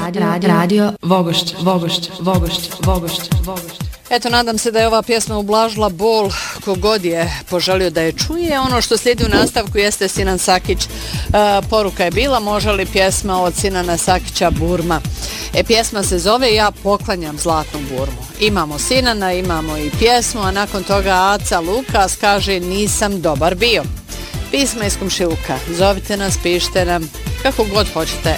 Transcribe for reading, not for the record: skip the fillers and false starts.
Radio Vogošće. Eto, nadam se da je ova pjesma ublažila bol kogod je poželio da je čuje. Ono što slijedi u nastavku jeste Sinan Sakić. Poruka je bila, može li pjesma od Sinana Sakića Burma. Pjesma se zove Ja poklanjam zlatnu burmu. Imamo Sinana, imamo i pjesmu, a nakon toga Aca Lukas kaže nisam dobar bio. Pisma iz komšiluka. Zovite nas, pišite nam kako god hoćete.